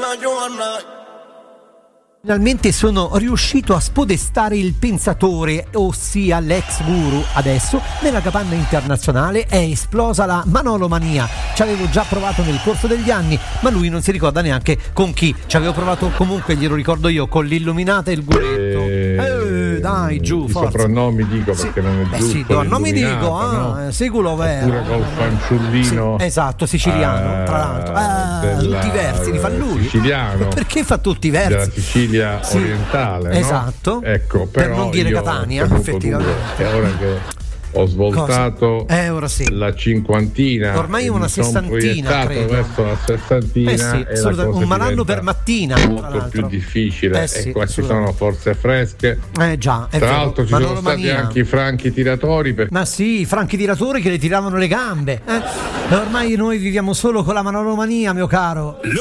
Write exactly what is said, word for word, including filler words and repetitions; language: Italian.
Finalmente sono riuscito a spodestare il pensatore, ossia l'ex guru. Adesso nella capanna internazionale è esplosa la manolomania. Ci avevo già provato nel corso degli anni, ma lui non si ricorda neanche con chi. Ci avevo provato comunque, glielo ricordo io, con l'illuminata e il guretto. Eh, dai, giù, I forza. soprannomi dico Sì. perché non è Beh, giusto. sì, do- non mi dico, ah, no? segulo vero. Oppure col fanciullino. Sì, esatto, siciliano, eh, tra l'altro. Ah, della- tutti i versi li fa lui. Siciliano. Perché fa tutti i Della versi? Sicilia Sì, orientale, no? esatto. Ecco, Per però non dire io Catania, ho tenuto effettivamente. duro. E ora che ho svoltato Eh, ora sì. la cinquantina, Ormai e una mi son sessantina, proiettato credo. verso la sessantina, Eh sì, e la assolutamente. cosa Un malanno diventa per mattina, tra molto l'altro. più difficile. Eh sì, e qua ci sono assolutamente. forze fresche. Eh già, è Tra vero. l'altro ci Manolo sono stati Mania. anche i franchi tiratori, perché Ma sì, i franchi tiratori che le tiravano le gambe. Eh? E ormai noi viviamo solo con la manolomania, mio caro.